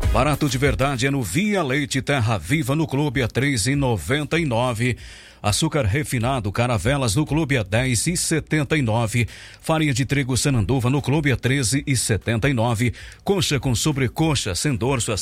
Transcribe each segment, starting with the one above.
Barato de verdade é no Via Leite Terra Viva no Clube a R$ 3,99. Açúcar refinado Caravelas no Clube a R$ 10,79. Farinha de trigo Sananduva no Clube a R$ 13,79. Coxa com sobrecoxa sem dorso a R$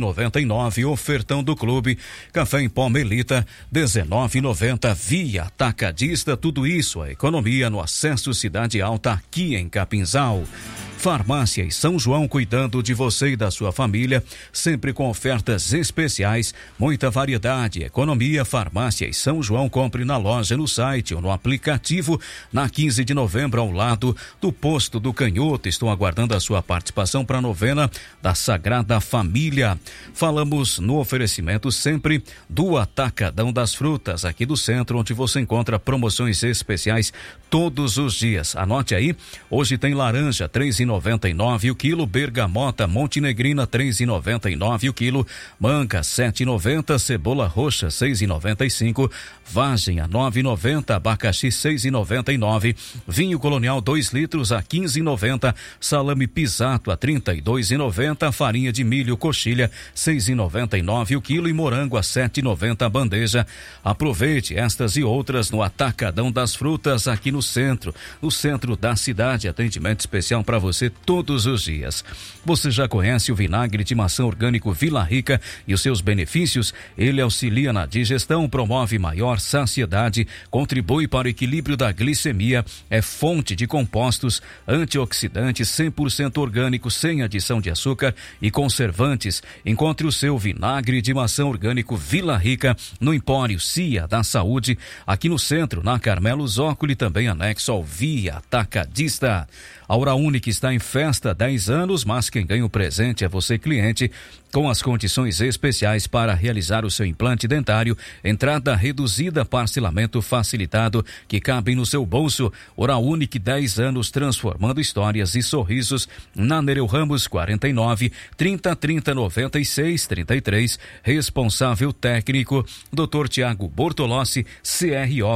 5,99. Ofertão do Clube. Café em pó Melita R$ 19,90. Via Atacadista, tudo isso, a economia no acesso Cidade Alta aqui em Capinzal. Farmácia e São João cuidando de você e da sua família, sempre com ofertas especiais, muita variedade, economia. Farmácia e São João, compre na loja, no site ou no aplicativo. Na 15 de novembro, ao lado do Posto do Canhoto. Estou aguardando a sua participação para a novena da Sagrada Família. Falamos no oferecimento sempre do Atacadão das Frutas, aqui do centro, onde você encontra promoções especiais todos os dias. Anote aí, hoje tem laranja R$ 3,99 o quilo, bergamota montenegrina R$ 3,99 o quilo, manga R$ 7,90, cebola roxa R$ 6,95, vagem a R$ 9,90, abacaxi R$ 6,99, vinho colonial 2 litros a R$ 15,90, salame pisato a R$ 32,90, farinha de milho coxilha R$ 6,99 o quilo e morango a R$ 7,90 a bandeja. Aproveite estas e outras no Atacadão das Frutas, aqui no centro da cidade. Atendimento especial para você todos os dias. Você já conhece o vinagre de maçã orgânico Vila Rica e os seus benefícios? Ele auxilia na digestão, promove maior saciedade, contribui para o equilíbrio da glicemia, é fonte de compostos, antioxidantes 100% orgânico, sem adição de açúcar e conservantes. Encontre o seu vinagre de maçã orgânico Vila Rica no Empório Cia da Saúde, aqui no centro, na Carmelo Zócoli, também anexo ao Via Atacadista. A Hora Única está em festa 10 anos, mas quem ganha o presente é você, cliente, com as condições especiais para realizar o seu implante dentário, entrada reduzida, parcelamento facilitado que cabe no seu bolso. Hora Única, 10 anos transformando histórias e sorrisos, na Nereu Ramos 49 30 30 96 33. Responsável técnico Dr. Tiago Bortolossi, CRO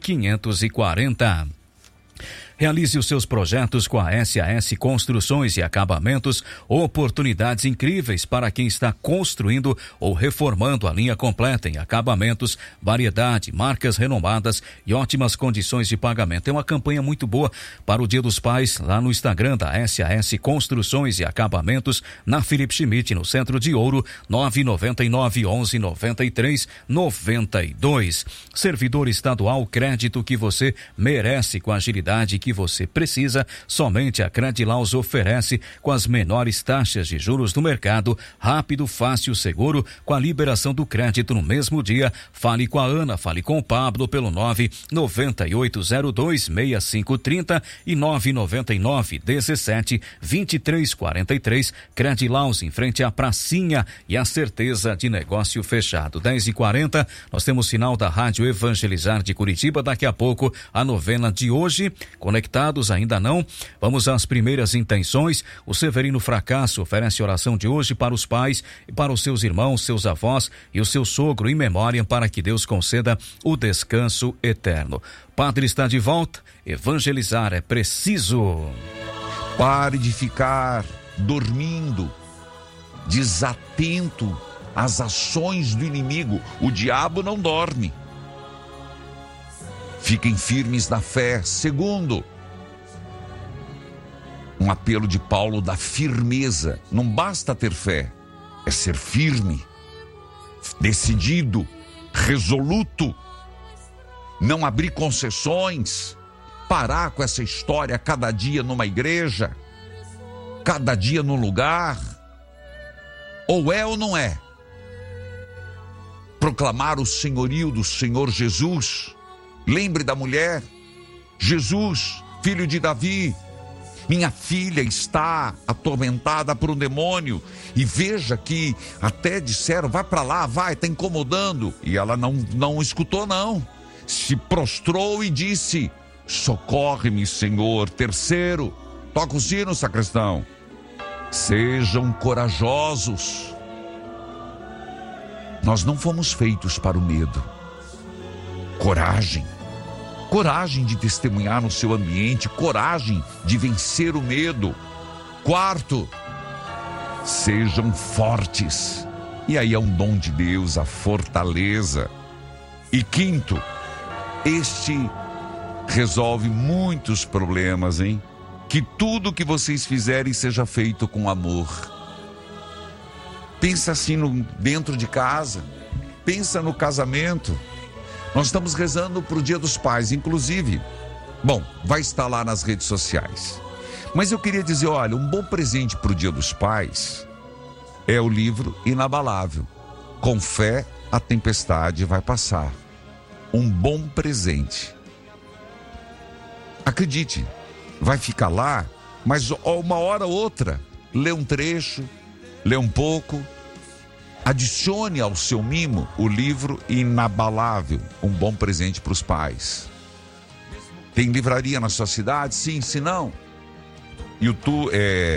20540. Realize os seus projetos com a SAS Construções e Acabamentos, oportunidades incríveis para quem está construindo ou reformando a linha completa em acabamentos, variedade, marcas renomadas e ótimas condições de pagamento. É uma campanha muito boa para o Dia dos Pais, lá no Instagram da SAS Construções e Acabamentos, na Felipe Schmidt, no Centro de Ouro, 999 11 93 92. Servidor estadual, crédito que você merece com a agilidade que você precisa, somente a Credilaus oferece, com as menores taxas de juros do mercado, rápido, fácil, seguro, com a liberação do crédito no mesmo dia. Fale com a Ana, fale com o Pablo pelo 998026530 e 999172343. Credilaus, em frente à pracinha, e a certeza de negócio fechado. 10h40, nós temos sinal da Rádio Evangelizar de Curitiba. Daqui a pouco a novena de hoje. Conectados ainda não? Vamos às primeiras intenções. O Severino Fracasso oferece oração de hoje para os pais e para os seus irmãos, seus avós e o seu sogro, em memória, para que Deus conceda o descanso eterno. Padre está de volta. Evangelizar é preciso. Pare de ficar dormindo, desatento às ações do inimigo. O diabo não dorme. Fiquem firmes na fé. Segundo, um apelo de Paulo da firmeza. Não basta ter fé, é ser firme, decidido, resoluto, não abrir concessões, parar com essa história cada dia numa igreja, cada dia num lugar. Ou é ou não é? Proclamar o senhorio do Senhor Jesus. Lembre da mulher, Jesus, filho de Davi, minha filha está atormentada por um demônio, e veja que até disseram, vai para lá, vai, está incomodando, e ela não escutou não, se prostrou e disse, socorre-me, Senhor. Terceiro, toca o sino, sacristão, sejam corajosos. Nós não fomos feitos para o medo. Coragem de testemunhar no seu ambiente, coragem de vencer o medo. Quarto, Sejam fortes. E aí é um dom de Deus, a fortaleza. E quinto, este resolve muitos problemas, hein? Que tudo que vocês fizerem seja feito com amor. Pensa assim dentro de casa. Pensa no casamento. Nós estamos rezando para o Dia dos Pais, inclusive. Bom, vai estar lá nas redes sociais. Mas eu queria dizer, olha, um bom presente para o Dia dos Pais é o livro Inabalável. Com fé, a tempestade vai passar. Um bom presente. Acredite, vai ficar lá, mas uma hora ou outra, lê um trecho, lê um pouco. Adicione ao seu mimo o livro Inabalável, um bom presente para os pais. Tem livraria na sua cidade? Sim, se não, YouTube,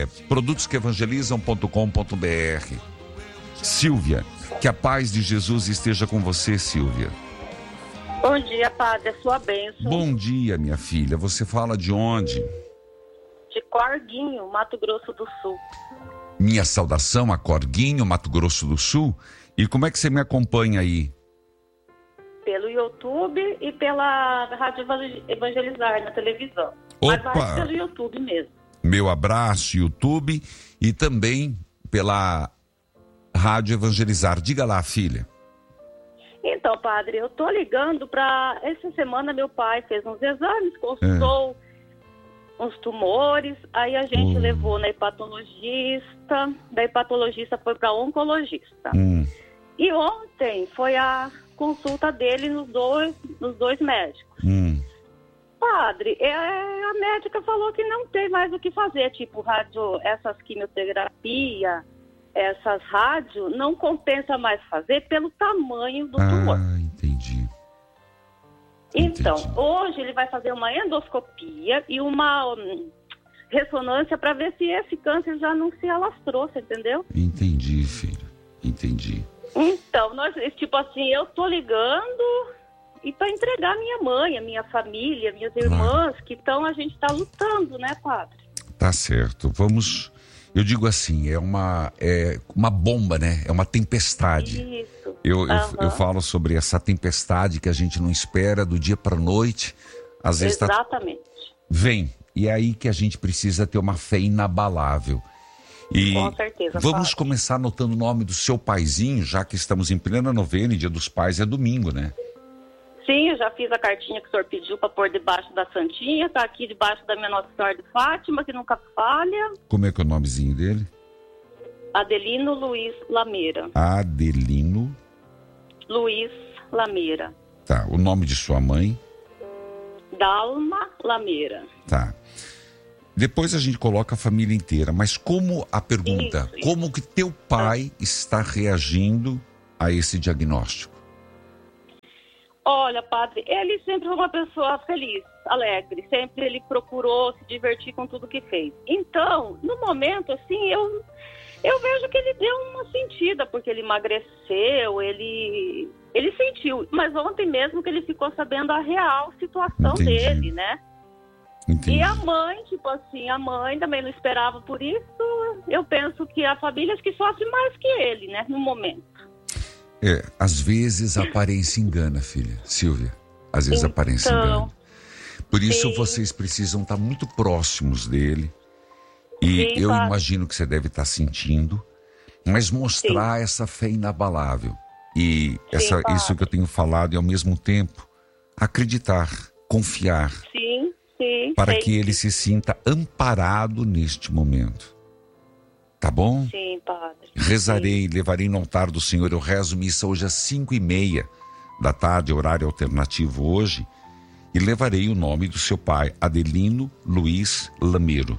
produtosqueevangelizam.com.br. Silvia, que a paz de Jesus esteja com você, Silvia. Bom dia, padre, a sua bênção. Bom dia, minha filha. Você fala de onde? De Corguinho, Mato Grosso do Sul. Minha saudação a Corguinho, Mato Grosso do Sul. E como é que você me acompanha aí? Pelo YouTube e pela Rádio Evangelizar na televisão. Opa! Mas mais pelo YouTube mesmo. Meu abraço, YouTube, e também pela Rádio Evangelizar. Diga lá, filha. Então, padre, eu tô ligando para... Essa semana meu pai fez uns exames, consultou uns tumores, aí a gente levou na hepatologista, da hepatologista foi para oncologista. E ontem foi a consulta dele nos dois médicos. Padre, a médica falou que não tem mais o que fazer, tipo, essas quimioterapia, essas rádios, não compensa mais fazer pelo tamanho do tumor. Entendi. Então, hoje ele vai fazer uma endoscopia e uma ressonância para ver se esse câncer já não se alastrou, você entendeu? Entendi, filha. Entendi. Então, tipo assim, eu tô ligando e para entregar minha mãe, a minha família, minhas irmãs, que a gente tá lutando, né, padre? Tá certo. Vamos... Eu digo assim, é uma bomba, né? É uma tempestade. Isso. Eu falo sobre essa tempestade que a gente não espera do dia para a noite. Às vezes exatamente. Vem. E é aí que a gente precisa ter uma fé inabalável. E com certeza, vamos começar anotando o nome do seu paizinho, já que estamos em plena novena e Dia dos Pais é domingo, né? Sim, eu já fiz a cartinha que o senhor pediu para pôr debaixo da Santinha, tá aqui debaixo da minha Nossa Senhora de Fátima, que nunca falha. Como é que é o nomezinho dele? Adelino Luiz Lameira. Adelino Luiz Lameira. Tá, o nome de sua mãe? Dalma Lameira. Tá. Depois a gente coloca a família inteira, mas como a pergunta, isso. Como que teu pai está reagindo a esse diagnóstico? Olha, padre, ele sempre foi uma pessoa feliz, alegre, sempre ele procurou se divertir com tudo que fez. Então, no momento, assim, eu vejo que ele deu uma sentida, porque ele emagreceu, ele sentiu. Mas ontem mesmo que ele ficou sabendo a real situação dele, né? Entendi. E a mãe, tipo assim, a mãe também não esperava por isso. Eu penso que a família acho que sofre mais que ele, né, no momento. Às vezes a aparência engana, filha. Silvia, às vezes a aparência engana. Por isso vocês precisam estar muito próximos dele. E eu imagino que você deve estar sentindo, mas mostrar essa fé inabalável. E isso que eu tenho falado e ao mesmo tempo acreditar, confiar. Para que ele se sinta amparado neste momento. Tá bom? Sim, padre. Rezarei, levarei no altar do Senhor. Eu rezo missa hoje às 5:30 da tarde, horário alternativo hoje. E levarei o nome do seu pai, Adelino Luiz Lameiro.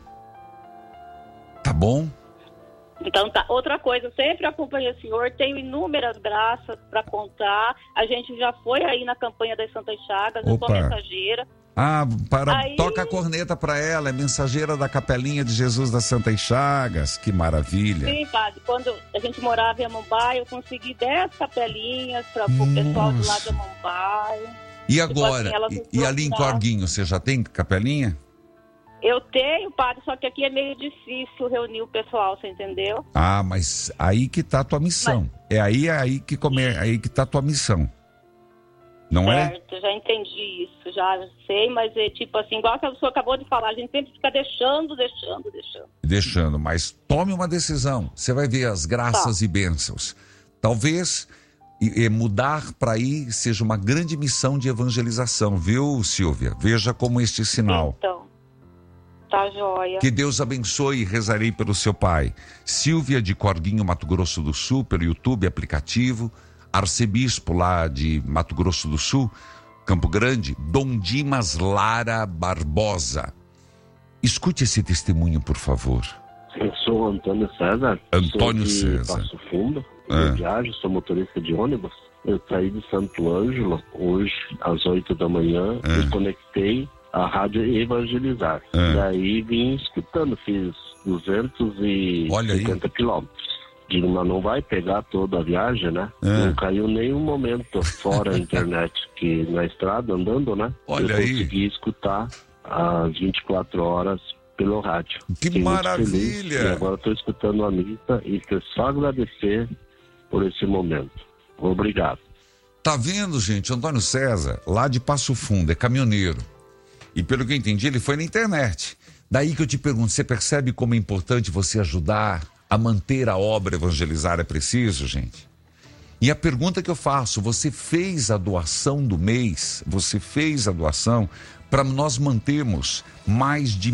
Tá bom? Então tá. Outra coisa, sempre acompanho o senhor, tenho inúmeras graças para contar. A gente já foi aí na campanha das Santas Chagas, eu sou mensageira. Toca a corneta para ela, é mensageira da Capelinha de Jesus das Santas Chagas, que maravilha. Sim, padre, quando a gente morava em Amambai, eu consegui 10 capelinhas para o pessoal do lado de Amambai. E agora, e ali em Corguinho, você já tem capelinha? Eu tenho, padre, só que aqui é meio difícil reunir o pessoal, você entendeu? Ah, mas aí que tá a tua missão. Mas... aí que tá a tua missão. Não certo, já entendi isso, já sei, mas é tipo assim, igual que a pessoa acabou de falar, a gente sempre fica deixando. Deixando, mas tome uma decisão, você vai ver as graças e bênçãos. Talvez mudar para aí seja uma grande missão de evangelização, viu, Silvia? Veja como este sinal. Então, tá joia. Que Deus abençoe e rezarei pelo seu pai. Silvia de Corguinho, Mato Grosso do Sul, pelo YouTube, aplicativo. Arcebispo lá de Mato Grosso do Sul, Campo Grande, Dom Dimas Lara Barbosa. Escute esse testemunho, por favor. Eu sou Antônio César. Antônio sou de César. Passo Fundo, eu viajo, sou motorista de ônibus. Eu saí de Santo Ângelo hoje às 8 da manhã e conectei a rádio Evangelizar. Daí vim escutando, fiz 280 quilômetros. Digo, mas não vai pegar toda a viagem, né? Não caiu nenhum momento fora a internet, que na estrada, andando, né? Olha eu consegui escutar às 24 horas pelo rádio. Que fiquei maravilha! E agora estou escutando a missa e quero só agradecer por esse momento. Obrigado. Tá vendo, gente? Antônio César, lá de Passo Fundo, é caminhoneiro. E pelo que eu entendi, ele foi na internet. Daí que eu te pergunto, você percebe como é importante você ajudar a manter a obra Evangelizar? É preciso, gente? E a pergunta que eu faço, você fez a doação do mês? Você fez a doação para nós mantermos mais de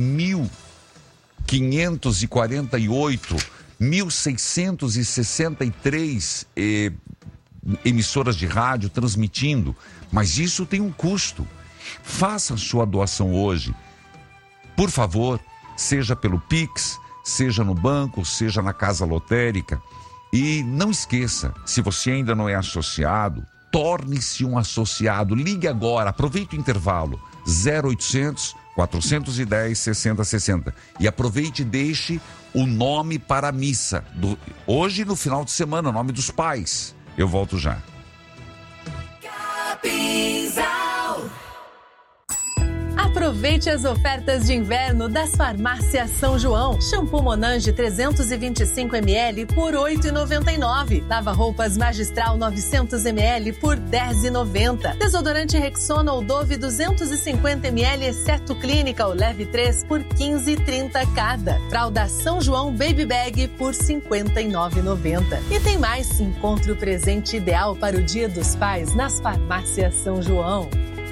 1.663 emissoras de rádio transmitindo, mas isso tem um custo. Faça a sua doação hoje. Por favor, seja pelo Pix, seja no banco, seja na casa lotérica. E não esqueça, se você ainda não é associado, torne-se um associado. Ligue agora, aproveite o intervalo, 0800 410 6060. E aproveite e deixe o nome para a missa. Hoje, no final de semana, o nome dos pais. Eu volto já. Aproveite as ofertas de inverno das Farmácias São João. Shampoo Monange 325 ml por R$ 8,99. Lava-roupas Magistral 900 ml por R$ 10,90. Desodorante Rexona ou Dove 250 ml, exceto Clínica ou Leve 3 por R$ 15,30 cada. Fralda São João Baby Bag por R$ 59,90. E tem mais, encontre o presente ideal para o Dia dos Pais nas Farmácias São João.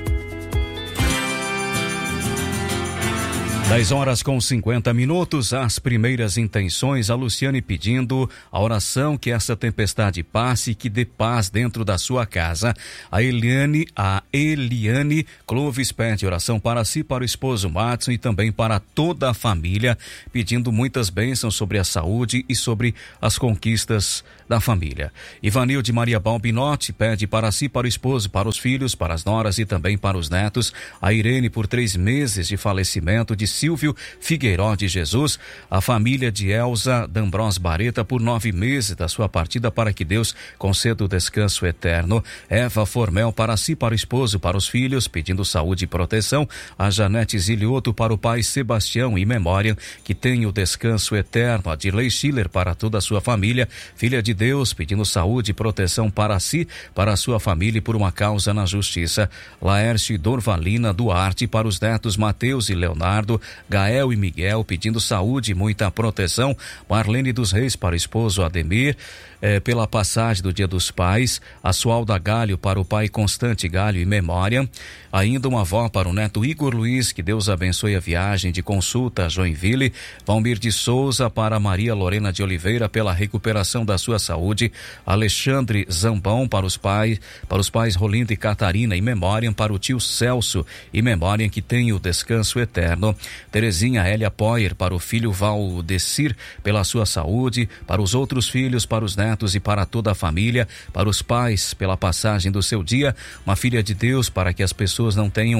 10h50, as primeiras intenções, a Luciane pedindo a oração que essa tempestade passe e que dê paz dentro da sua casa. A Eliane Clovis pede oração para si, para o esposo Watson e também para toda a família, pedindo muitas bênçãos sobre a saúde e sobre as conquistas da família. Ivanilde Maria Balbinotti pede para si, para o esposo, para os filhos, para as noras e também para os netos. A Irene por 3 meses de falecimento de Silvio Figueiró de Jesus, a família de Elza D'Ambros Bareta por 9 meses da sua partida, para que Deus conceda o descanso eterno. Eva Formel para si, para o esposo, para os filhos, pedindo saúde e proteção. A Janete Zilioto para o pai Sebastião, em memória, que tenha o descanso eterno. A Dirley Schiller para toda a sua família, filha de Deus, pedindo saúde e proteção para si, para a sua família e por uma causa na justiça. Laércio Dorvalina Duarte para os netos Mateus e Leonardo, Gael e Miguel, pedindo saúde e muita proteção. Marlene dos Reis para o esposo Ademir, pela passagem do Dia dos Pais. A Sualda Galho para o pai Constante Galho, em memória. Ainda uma avó para o neto Igor Luiz, que Deus abençoe a viagem de consulta a Joinville. Valmir de Souza para Maria Lorena de Oliveira, pela recuperação da sua saúde. Alexandre Zambão para os pais Rolinda e Catarina, em memória, para o tio Celso, em memória, que tenha o descanso eterno. Terezinha Hélia Poyer para o filho Valdecir, pela sua saúde, para os outros filhos, para os netos e para toda a família, para os pais pela passagem do seu dia. Uma filha de Deus, para que as pessoas não tenham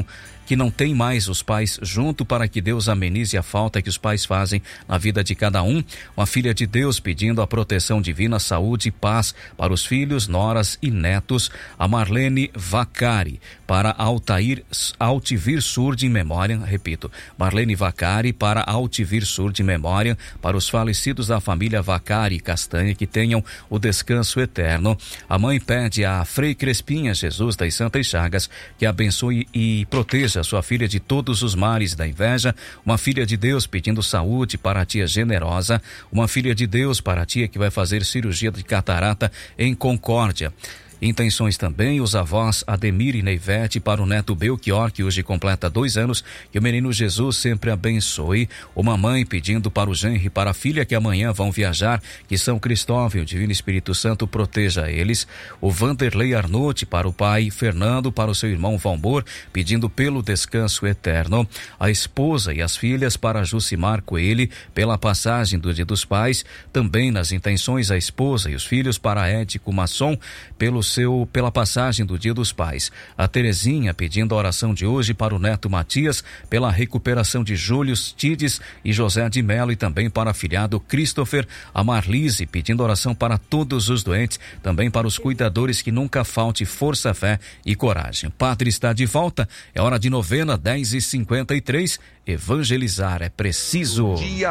que não tem mais os pais junto, para que Deus amenize a falta que os pais fazem na vida de cada um. Uma filha de Deus pedindo a proteção divina, saúde e paz para os filhos, noras e netos. A Marlene Vacari, para Altivir Surd em memória, repito, Marlene Vacari para Altivir Surd em memória, para os falecidos da família Vacari Castanha, que tenham o descanso eterno. A mãe pede a Frei Crespinha Jesus das Santas Chagas que abençoe e proteja a sua filha de todos os males da inveja. Uma filha de Deus pedindo saúde para a tia Generosa. Uma filha de Deus para a tia que vai fazer cirurgia de catarata em Concórdia. Intenções também, os avós Ademir e Neivete para o neto Belchior, que hoje completa 2 anos, que o menino Jesus sempre abençoe. Uma mãe pedindo para o genro e para a filha que amanhã vão viajar, que São Cristóvão, o Divino Espírito Santo proteja eles. O Vanderlei Arnotti para o pai Fernando, para o seu irmão Valmor, pedindo pelo descanso eterno. A esposa e as filhas para Jucimar Coelho, pela passagem do Dia dos Pais. Também nas intenções, a esposa e os filhos para Édico Masson, pela passagem do Dia dos Pais. A Terezinha pedindo a oração de hoje para o neto Matias, pela recuperação de Júlio Tides e José de Melo, e também para o afilhado Christopher. A Marlise pedindo oração para todos os doentes, também para os cuidadores, que nunca falte força, fé e coragem. O Padre está de volta, é hora de novena, 10h53. Evangelizar é preciso.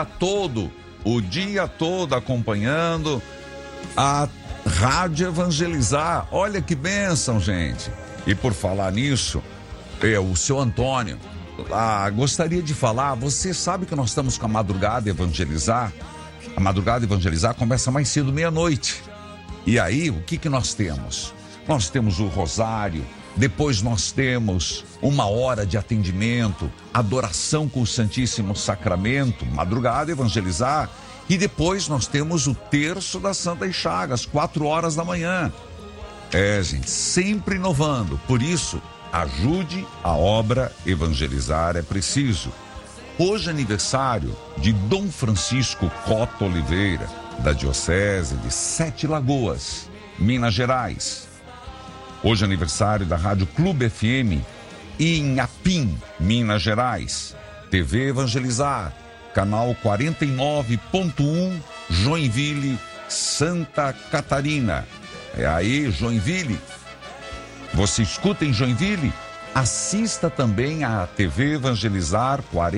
O dia todo acompanhando a Rádio Evangelizar. Olha que bênção, gente. E por falar nisso, o seu Antônio gostaria de falar, você sabe que nós estamos com a Madrugada Evangelizar? A Madrugada Evangelizar começa mais cedo, meia-noite. E aí, o que nós temos? Nós temos o rosário, depois nós temos 1 hora de atendimento, adoração com o Santíssimo Sacramento, Madrugada Evangelizar. E depois nós temos o terço das Santas Chagas, 4 horas da manhã. Gente, sempre inovando. Por isso, ajude a obra Evangelizar é preciso. Hoje é aniversário de Dom Francisco Cota Oliveira, da Diocese de Sete Lagoas, Minas Gerais. Hoje é aniversário da Rádio Clube FM em Apim, Minas Gerais. TV Evangelizar, canal 49.1, Joinville, Santa Catarina. Aí, Joinville. Você escuta em Joinville? Assista também a TV Evangelizar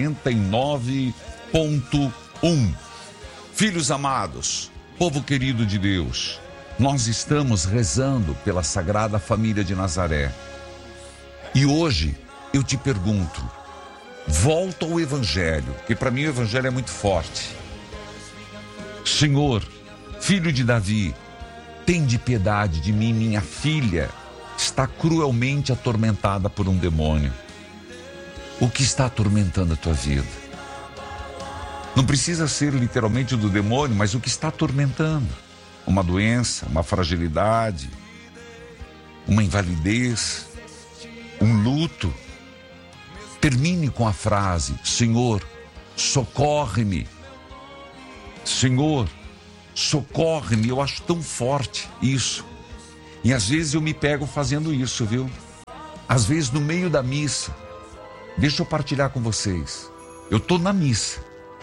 49.1. Filhos amados, povo querido de Deus, nós estamos rezando pela Sagrada Família de Nazaré. E hoje eu te pergunto, volta ao Evangelho, que para mim o Evangelho é muito forte. Senhor, filho de Davi, tende piedade de mim, minha filha está cruelmente atormentada por um demônio. O que está atormentando a tua vida? Não precisa ser literalmente do demônio, mas o que está atormentando? Uma doença, uma fragilidade, uma invalidez, um luto. Termine com a frase: Senhor, socorre-me. Senhor, socorre-me. Eu acho tão forte isso. E às vezes eu me pego fazendo isso, viu? Às vezes no meio da missa. Deixa eu partilhar com vocês. Eu estou na missa.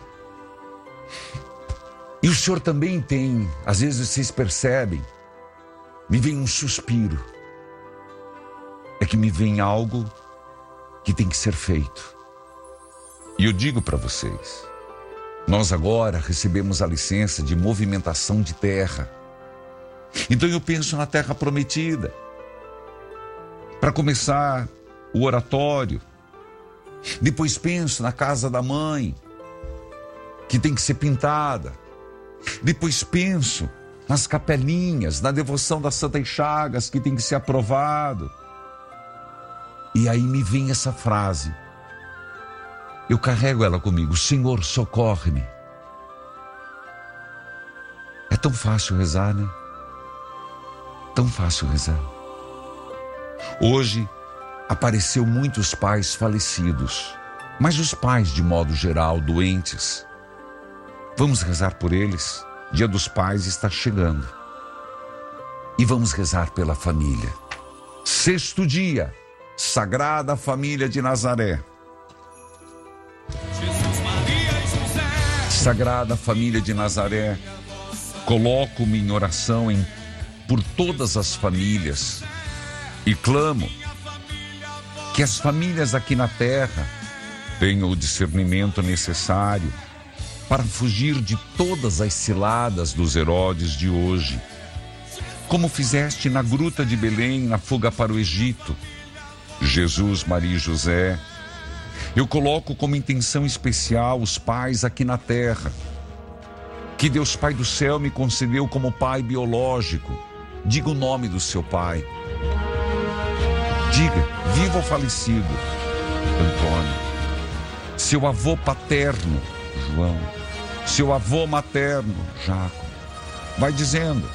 E o Senhor também tem, às vezes vocês percebem, me vem um suspiro. É que me vem algo que tem que ser feito. E eu digo para vocês, nós agora recebemos a licença de movimentação de terra. Então eu penso na terra prometida. Para começar, o oratório. Depois penso na casa da mãe, que tem que ser pintada. Depois penso nas capelinhas, na devoção das Santas Chagas, que tem que ser aprovado. E aí me vem essa frase. Eu carrego ela comigo: Senhor, socorre-me. É tão fácil rezar, né? Tão fácil rezar. Hoje apareceu muitos pais falecidos, mas os pais de modo geral doentes. Vamos rezar por eles. Dia dos Pais está chegando. E vamos rezar pela família. 6º dia Sagrada Família de Nazaré. Sagrada Família de Nazaré, coloco-me em oração por todas as famílias e clamo que as famílias aqui na terra tenham o discernimento necessário para fugir de todas as ciladas dos Herodes de hoje, como fizeste na gruta de Belém, na fuga para o Egito. Jesus, Maria e José, eu coloco como intenção especial os pais aqui na terra, que Deus Pai do céu me concedeu como pai biológico. Diga o nome do seu pai. Diga, vivo ou falecido, Antônio. Seu avô paterno, João. Seu avô materno, Jaco. Vai dizendo.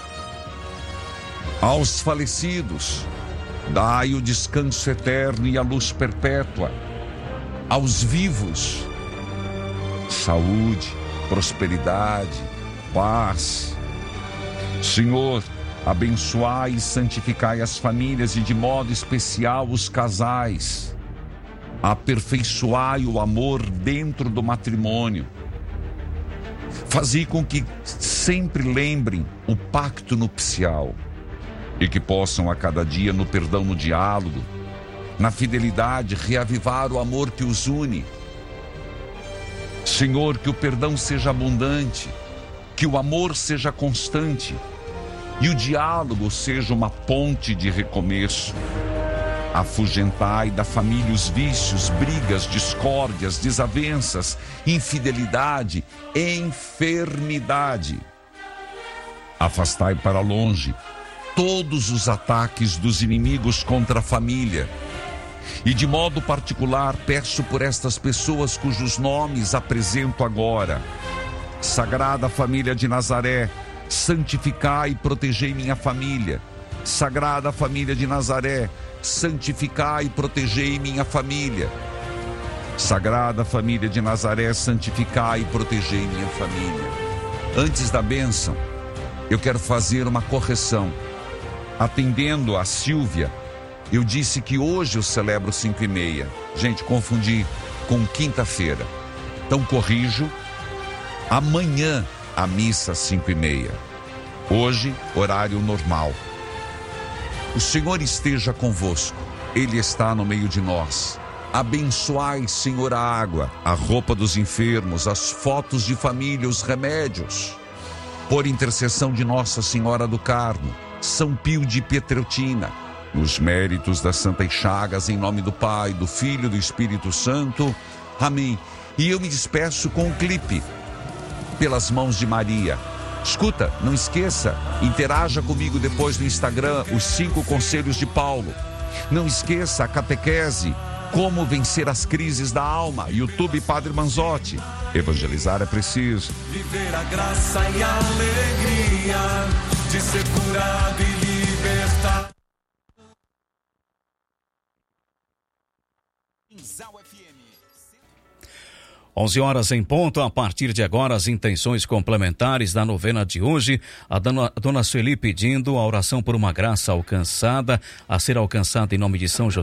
Aos falecidos, dai o descanso eterno e a luz perpétua. Aos vivos, saúde, prosperidade, paz. Senhor, abençoai e santificai as famílias e de modo especial os casais. Aperfeiçoai o amor dentro do matrimônio. Fazei com que sempre lembrem o pacto nupcial e que possam a cada dia, no perdão, no diálogo, na fidelidade, reavivar o amor que os une. Senhor, que o perdão seja abundante, que o amor seja constante e o diálogo seja uma ponte de recomeço. Afugentai da família os vícios, brigas, discórdias, desavenças, infidelidade, enfermidade. Afastai para longe todos os ataques dos inimigos contra a família. E de modo particular peço por estas pessoas cujos nomes apresento agora. Sagrada Família de Nazaré, santificai e protegei minha família. Sagrada Família de Nazaré, santificai e protegei minha família. Sagrada Família de Nazaré, santificai e protegei minha família. Antes da bênção, eu quero fazer uma correção. Atendendo a Silvia, eu disse que hoje eu celebro 5h30. Gente, confundi com quinta-feira. Então corrijo, amanhã a missa 5h30. Hoje, horário normal. O Senhor esteja convosco, Ele está no meio de nós. Abençoai, Senhor, a água, a roupa dos enfermos, as fotos de família, os remédios. Por intercessão de Nossa Senhora do Carmo, São Pio de Pietreutina, nos méritos das Santas Chagas, em nome do Pai, do Filho e do Espírito Santo. Amém. E eu me despeço com um clipe, Pelas Mãos de Maria. Escuta, não esqueça, interaja comigo depois no Instagram, os 5 conselhos de Paulo. Não esqueça a catequese, Como Vencer as Crises da Alma, YouTube Padre Manzotti. Evangelizar é preciso. Viver a graça e a alegria de ser curado e libertado. 11 horas em ponto. A partir de agora, as intenções complementares da novena de hoje. A dona Sueli pedindo a oração por uma graça alcançada, a ser alcançada em nome de São José.